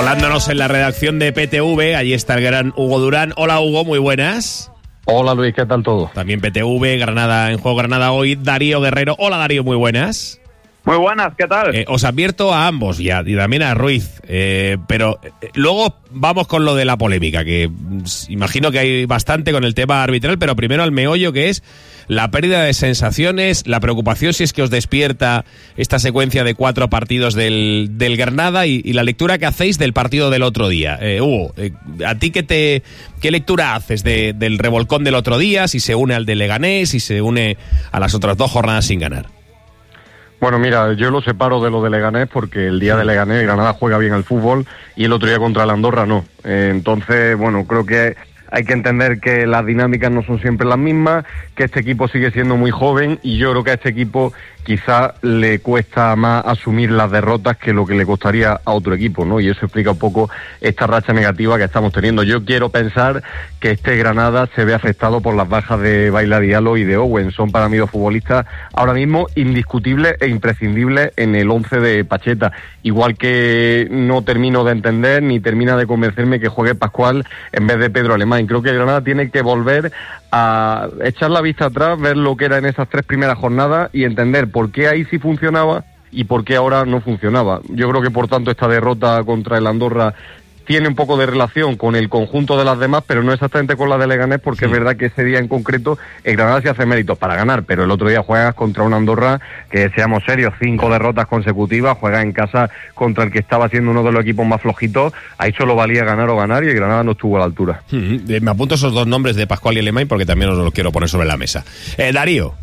Colándonos en la redacción de PTV, allí está el gran Hugo Durán. Hola Hugo, muy buenas. Hola Luis, ¿qué tal todo? También PTV, Granada en Juego Granada hoy, Darío Guerrero. Hola Darío, muy buenas. Muy buenas, ¿qué tal? Os advierto a ambos y también a Ruiz, pero luego vamos con lo de la polémica, que imagino que hay bastante con el tema arbitral, pero primero al meollo, que es la pérdida de sensaciones, la preocupación si es que os despierta esta secuencia de 4 partidos del Granada y la lectura que hacéis del partido del otro día. Hugo, ¿a ti qué lectura haces del revolcón del otro día? Si se une al de Leganés, si se une a las otras 2 jornadas sin ganar. Bueno, mira, yo lo separo de lo de Leganés porque el día de Leganés Granada juega bien al fútbol y el otro día contra el Andorra no. Entonces, bueno, creo que hay que entender que las dinámicas no son siempre las mismas, que este equipo sigue siendo muy joven y yo creo que a este equipo quizá le cuesta más asumir las derrotas que lo que le costaría a otro equipo, ¿no? Y eso explica un poco esta racha negativa que estamos teniendo. Yo quiero pensar que este Granada se ve afectado por las bajas de Baila Diallo y de Owen. Son para mí 2 futbolistas ahora mismo indiscutibles e imprescindibles en el 11 de Pacheta. Igual que no termino de entender ni termina de convencerme que juegue Pascual en vez de Pedro Alemán. Creo que Granada tiene que volver a echar la vista atrás, ver lo que era en esas 3 primeras jornadas y entender por qué ahí sí funcionaba y por qué ahora no funcionaba. Yo creo que por tanto esta derrota contra el Andorra tiene un poco de relación con el conjunto de las demás, pero no exactamente con la de Leganés, porque es verdad que ese día en concreto el Granada se hace méritos para ganar, pero el otro día juegas contra un Andorra que, seamos serios, 5 derrotas consecutivas, juegas en casa contra el que estaba siendo uno de los equipos más flojitos, ahí solo valía ganar o ganar y el Granada no estuvo a la altura. Me apunto esos 2 nombres de Pascual y Alemán porque también os los quiero poner sobre la mesa. Darío.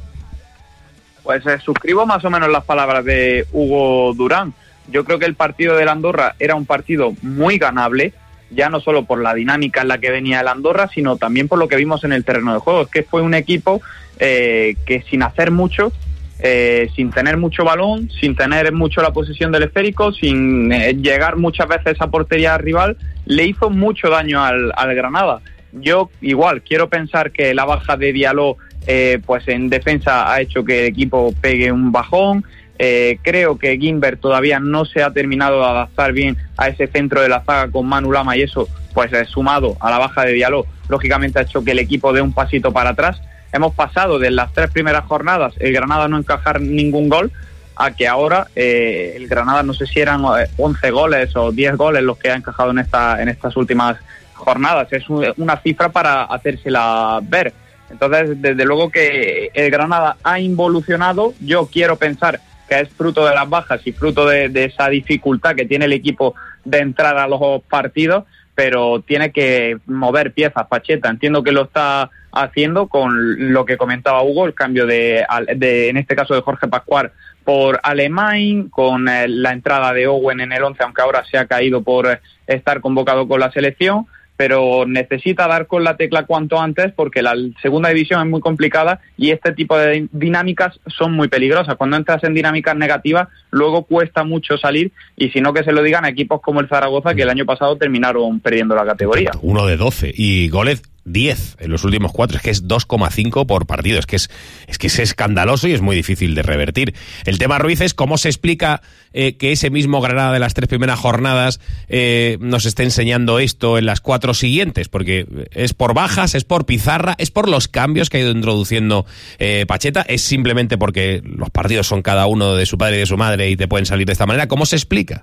Pues suscribo más o menos las palabras de Hugo Durán. Yo creo que el partido del Andorra era un partido muy ganable, ya no solo por la dinámica en la que venía el Andorra, sino también por lo que vimos en el terreno de juego. Es que fue un equipo que sin hacer mucho, sin tener mucho balón, sin tener mucho la posesión del esférico, sin llegar muchas veces a portería rival, le hizo mucho daño al Granada. Yo igual quiero pensar que la baja de Diallo pues en defensa ha hecho que el equipo pegue un bajón. Creo que Guimbert todavía no se ha terminado de adaptar bien a ese centro de la zaga con Manu Lama y eso, pues sumado a la baja de Diallo, lógicamente ha hecho que el equipo dé un pasito para atrás. Hemos pasado de las 3 primeras jornadas el Granada no encajar ningún gol a que ahora el Granada, no sé si eran 11 goles o 10 goles los que ha encajado en estas últimas jornadas. Es una cifra para hacérsela ver. Entonces, desde luego que el Granada ha involucionado. Yo quiero pensar que es fruto de las bajas y fruto de esa dificultad que tiene el equipo de entrar a los partidos, pero tiene que mover piezas Pacheta. Entiendo que lo está haciendo con lo que comentaba Hugo, el cambio de en este caso de Jorge Pascual por Alemán, con la entrada de Owen en el 11, aunque ahora se ha caído por estar convocado con la selección, pero necesita dar con la tecla cuanto antes porque la segunda división es muy complicada y este tipo de dinámicas son muy peligrosas. Cuando entras en dinámicas negativas, luego cuesta mucho salir y si no que se lo digan a equipos como el Zaragoza, que el año pasado terminaron perdiendo la categoría. 1 de 12 y goles 10 en los últimos 4, es que es 2,5 por partido, es que es escandaloso y es muy difícil de revertir. El tema, Ruiz, es cómo se explica que ese mismo Granada de las 3 primeras jornadas nos esté enseñando esto en las 4 siguientes, porque es por bajas, es por pizarra, es por los cambios que ha ido introduciendo Pacheta, es simplemente porque los partidos son cada uno de su padre y de su madre y te pueden salir de esta manera. ¿Cómo se explica?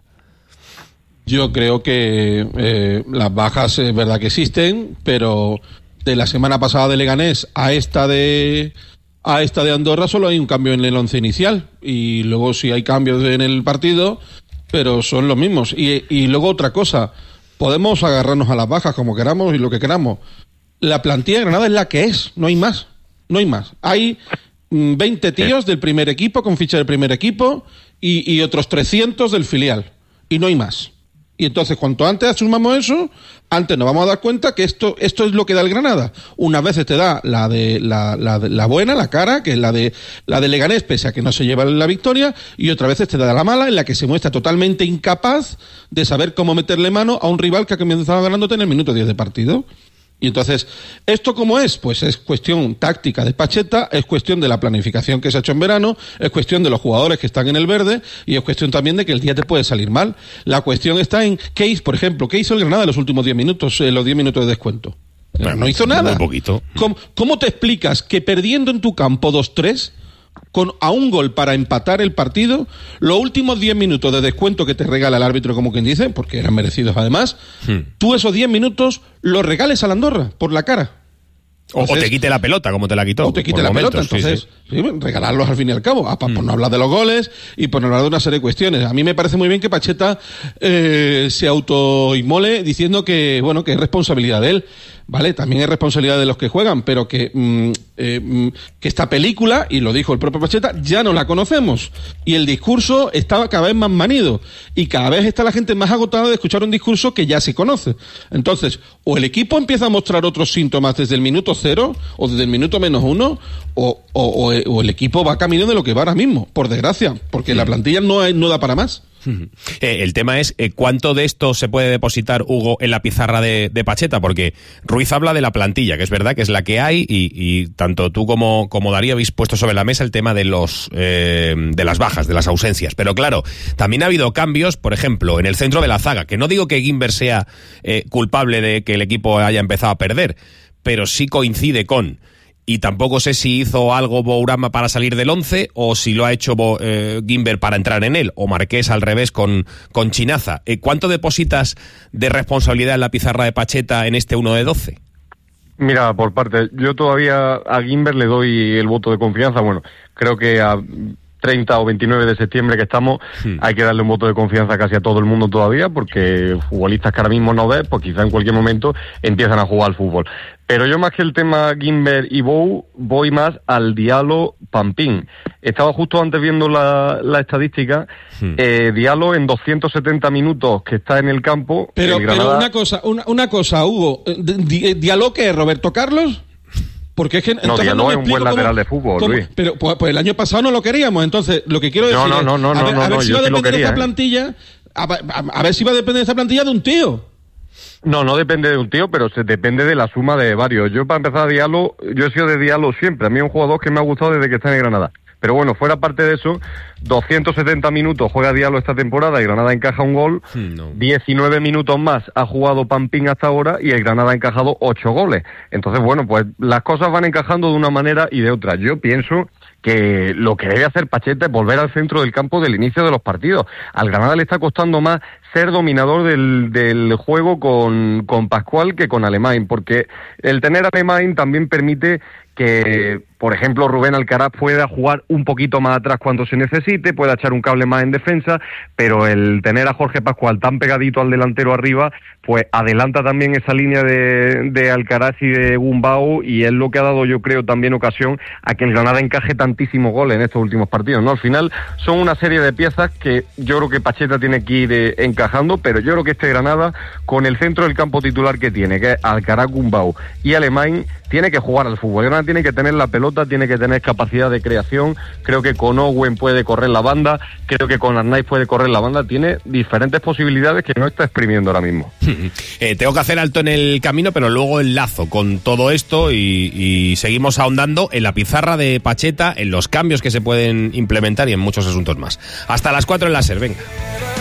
Yo creo que las bajas es verdad que existen, pero de la semana pasada de Leganés a esta de Andorra solo hay un cambio en el 11 inicial y luego sí hay cambios en el partido, pero son los mismos. Y luego otra cosa, podemos agarrarnos a las bajas como queramos y lo que queramos. La plantilla de Granada es la que es, no hay más. Hay 20 tíos del primer equipo con ficha del primer equipo y otros 300 del filial y no hay más. Y entonces, cuanto antes asumamos eso, antes nos vamos a dar cuenta que esto es lo que da el Granada. Unas veces te da la buena, la cara, que es la de Leganés, pese a que no se lleva la victoria, y otras veces te da la mala, en la que se muestra totalmente incapaz de saber cómo meterle mano a un rival que ha comenzado ganándote en el minuto 10 de partido. Y entonces, ¿esto cómo es? Pues es cuestión táctica de Pacheta, es cuestión de la planificación que se ha hecho en verano, es cuestión de los jugadores que están en el verde y es cuestión también de que el día te puede salir mal. La cuestión está en, por ejemplo, ¿qué hizo el Granada en los últimos 10 minutos, los 10 minutos de descuento? No hizo nada. Muy poquito. ¿Cómo te explicas que perdiendo en tu campo 2-3, a un gol para empatar el partido, los últimos 10 minutos de descuento que te regala el árbitro, como quien dice, porque eran merecidos además, tú esos 10 minutos los regales al Andorra por la cara? Entonces, o te quite la pelota, como te la quitó. O te quite la pelota, entonces, sí, regalarlos al fin y al cabo, por no hablar de los goles y por no hablar de una serie de cuestiones. A mí me parece muy bien que Pacheta se autoinmole diciendo que, bueno, que es responsabilidad de él. Vale, también es responsabilidad de los que juegan, pero que esta película, y lo dijo el propio Pacheta, ya no la conocemos. Y el discurso estaba cada vez más manido. Y cada vez está la gente más agotada de escuchar un discurso que ya se conoce. Entonces, o el equipo empieza a mostrar otros síntomas desde el minuto 0, o desde el minuto -1, o el equipo va camino de lo que va ahora mismo, por desgracia, porque la plantilla no da para más. El tema es cuánto de esto se puede depositar, Hugo, en la pizarra de Pacheta, porque Ruiz habla de la plantilla, que es verdad que es la que hay, y tanto tú como Darío habéis puesto sobre la mesa el tema de las bajas, de las ausencias. Pero claro, también ha habido cambios, por ejemplo, en el centro de la zaga, que no digo que Guimber sea culpable de que el equipo haya empezado a perder, pero sí coincide con... Y tampoco sé si hizo algo Bourama para salir del 11 o si lo ha hecho Guimber para entrar en él, o Marqués al revés con Chinaza. ¿Cuánto depositas de responsabilidad en la pizarra de Pacheta en este 1 de 12? Mira, por parte, yo todavía a Guimber le doy el voto de confianza. Bueno, creo que a 30 o 29 de septiembre que estamos, hay que darle un voto de confianza casi a todo el mundo todavía, porque futbolistas que ahora mismo no ves, pues quizá en cualquier momento empiezan a jugar al fútbol. Pero yo más que el tema Guimber y Bou, voy más al Diallo Pampín. Estaba justo antes viendo la estadística, Diallo en 270 minutos que está en el campo. Pero Granada... una cosa, Hugo, ¿Diallo qué es, Roberto Carlos? Porque es que no, Diallo es un buen lateral de fútbol, Luis. Pero pues el año pasado no lo queríamos, entonces lo que quiero decir a ver si va a depender de esta plantilla, a ver si va a depender de esta plantilla de un tío. No depende de un tío, pero se depende de la suma de varios. Yo, para empezar, Diallo, yo he sido de Diallo siempre. A mí es un jugador que me ha gustado desde que está en Granada. Pero bueno, fuera parte de eso, 270 minutos juega Diallo esta temporada y Granada encaja un gol. 19 minutos más ha jugado Pampín hasta ahora y el Granada ha encajado 8 goles. Entonces, bueno, pues las cosas van encajando de una manera y de otra. Yo pienso que lo que debe hacer Pacheta es volver al centro del campo del inicio de los partidos. Al Granada le está costando más ser dominador del juego con Pascual que con Alemán, porque el tener a Alemán también permite que, por ejemplo, Rubén Alcaraz pueda jugar un poquito más atrás cuando se necesite, pueda echar un cable más en defensa, pero el tener a Jorge Pascual tan pegadito al delantero arriba, pues adelanta también esa línea de Alcaraz y de Gumbau, y es lo que ha dado, yo creo, también ocasión a que el Granada encaje tantísimos goles en estos últimos partidos, ¿no? Al final son una serie de piezas que yo creo que Pacheta tiene que ir encajando, pero yo creo que este Granada, con el centro del campo titular que tiene, que es Alcaraz, Gumbau y Alemán, tiene que jugar al fútbol. Granada tiene que tener la pelota, tiene que tener capacidad de creación. Creo que con Owen puede correr la banda, creo que con Arnaiz puede correr la banda. Tiene diferentes posibilidades que no está exprimiendo ahora mismo. Tengo que hacer alto en el camino, pero luego enlazo con todo esto y seguimos ahondando en la pizarra de Pacheta, en los cambios que se pueden implementar y en muchos asuntos más. Hasta las 4 en la SER, venga.